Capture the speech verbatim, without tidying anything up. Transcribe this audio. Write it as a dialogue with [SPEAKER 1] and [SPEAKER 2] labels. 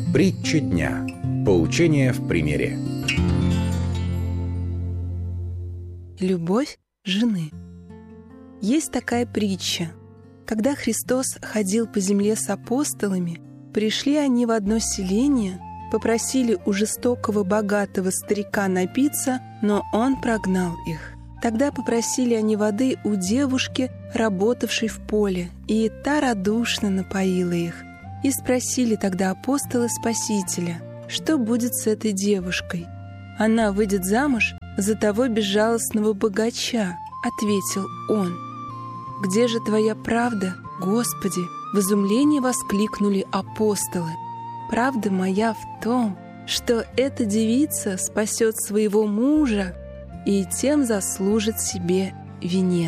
[SPEAKER 1] Притча дня. Поучение в примере.
[SPEAKER 2] Любовь жены. Есть такая притча. Когда Христос ходил по земле с апостолами, пришли они в одно селение, попросили у жестокого богатого старика напиться, но он прогнал их. Тогда попросили они воды у девушки, работавшей в поле, и та радушно напоила их. И спросили тогда апостолы Спасителя, что будет с этой девушкой. «Она выйдет замуж за того безжалостного богача», — ответил он. «Где же твоя правда, Господи?» — в изумлении воскликнули апостолы. «Правда моя в том, что эта девица спасет своего мужа и тем заслужит себе венец».